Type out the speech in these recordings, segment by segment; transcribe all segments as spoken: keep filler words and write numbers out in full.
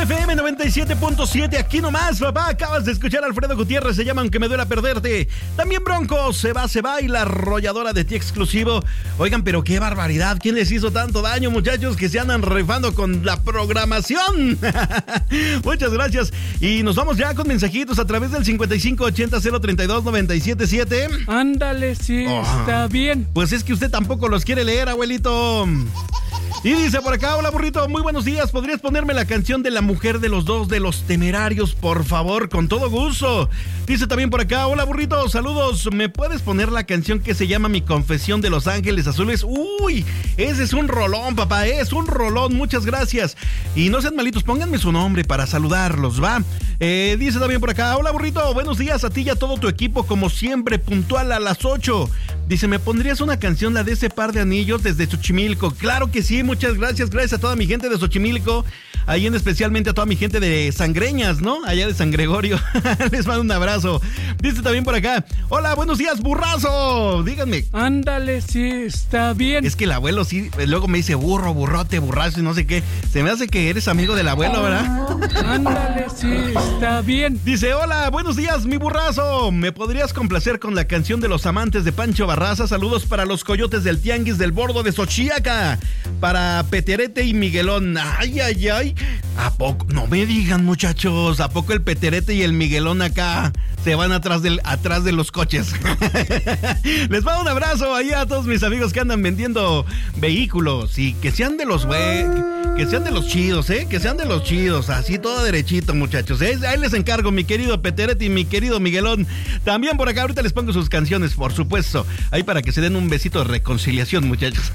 F M noventa y siete punto siete, aquí nomás, papá. Acabas de escuchar a Alfredo Gutiérrez, se llama Aunque me duela perderte. También Bronco, Se va, se va, y La Arrolladora de Ti Exclusivo. Oigan, pero qué barbaridad. ¿Quién les hizo tanto daño, muchachos, que se andan rifando con la programación? Muchas gracias. Y nos vamos ya con mensajitos a través del cincuenta y cinco ochenta cero treinta y dos noventa y siete siete. Ándale, sí, oh, está bien. Pues es que usted tampoco los quiere leer, abuelito. Y dice por acá: hola, burrito, muy buenos días. ¿Podrías ponerme la canción de La Mujer de los Dos de Los Temerarios, por favor? Con todo gusto. Dice también por acá: hola, burrito, saludos. ¿Me puedes poner la canción que se llama Mi Confesión de Los Ángeles Azules? Uy, ese es un rolón, papá, es un rolón. Muchas gracias. Y no sean malitos, pónganme su nombre para saludarlos, ¿va? Eh, dice también por acá: hola, burrito, buenos días a ti y a todo tu equipo, como siempre, puntual a las ocho. Dice: ¿me pondrías una canción, la de Ese Par de Anillos, desde Xochimilco? Claro que sí, muchas gracias, gracias a toda mi gente de Xochimilco, ahí en especialmente a toda mi gente de Sangreñas, ¿no? Allá de San Gregorio. Les mando un abrazo. Dice también por acá: hola, buenos días, burrazo. Díganme. Ándale, sí, está bien. Es que el abuelo sí, luego me dice burro, burrote, burrazo y no sé qué. Se me hace que eres amigo del abuelo, ¿verdad? Ándale, sí, está bien. Dice: hola, buenos días, mi burrazo. ¿Me podrías complacer con la canción de Los Amantes de Pancho Barraza? Saludos para los coyotes del Tianguis del Bordo de Xochiaca, para Peterete y Miguelón. Ay, ay, ay. ¿A poco? No me digan, muchachos, ¿a poco el Peterete y el Miguelón acá se van atrás, del, atrás de los coches? Les mando un abrazo ahí a todos mis amigos que andan vendiendo vehículos, y que sean de los güey, que sean de los chidos, ¿eh? Que sean de los chidos, así todo derechito, muchachos, ¿eh? Ahí les encargo, mi querido Peterete y mi querido Miguelón. También por acá ahorita les pongo sus canciones, por supuesto, ahí para que se den un besito de reconciliación, muchachos.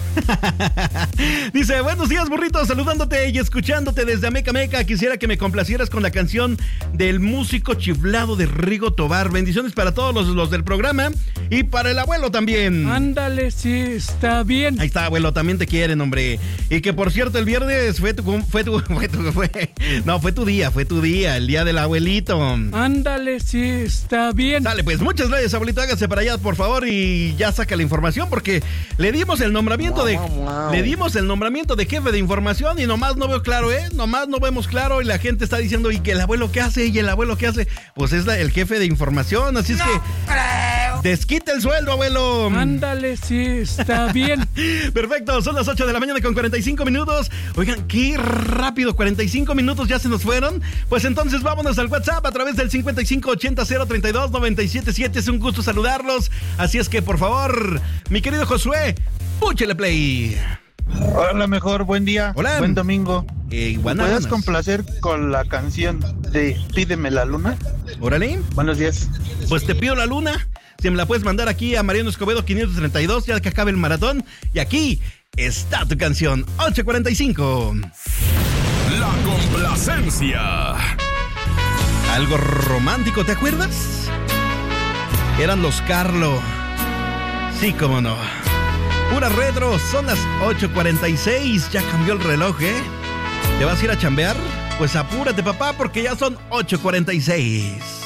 Dice: buenos días, burrito, saludándote y escuchándote desde Ameca Meca. Quisiera que me complacieras con la canción del músico chiflado de Rigo Tobar. Bendiciones para todos los, los del programa y para el abuelo también. Ándale, sí, está bien. Ahí está, abuelo, también te quieren, hombre. Y que por cierto, el viernes fue tu, fue tu, fue tu, fue, no, fue tu día, fue tu día, el día del abuelito. Ándale, sí, está bien. Dale, pues, muchas gracias, abuelito, hágase para allá, por favor, y ya saca la información, porque le dimos el nombramiento de, le dimos el nombramiento de jefe de información y nomás no veo claro, ¿eh? Nomás no vemos claro y la gente está diciendo: ¿y que el abuelo qué hace? ¿Y el abuelo qué hace? Pues es la, el jefe de información, así es no que creo. Desquita el sueldo, abuelo. Ándale, sí, está bien. Perfecto, son las ocho de la mañana con cuarenta y cinco minutos. Oigan, qué rápido, cuarenta y cinco minutos ya se nos fueron. Pues entonces vámonos al WhatsApp a través del cincuenta y cinco ochenta cero treinta y dos noventa y siete siete. Es un gusto saludarlos, así es que por favor, mi querido Josué, púchele play. Hola, mejor, buen día. Hola. Buen domingo. Eh, ¿Me puedes complacer con la canción de Pídeme la Luna? Órale. Buenos días. Pues te pido la luna. Si me la puedes mandar aquí a Mariano Escobedo quinientos treinta y dos, ya que acabe el maratón. Y aquí está tu canción, ocho cuarenta y cinco. La complacencia. Algo romántico, ¿te acuerdas? Eran los Carlo. Sí, cómo no. Pura retro, son las ocho cuarenta y seis, ya cambió el reloj, ¿eh? ¿Te vas a ir a chambear? Pues apúrate, papá, porque ya son ocho cuarenta y seis.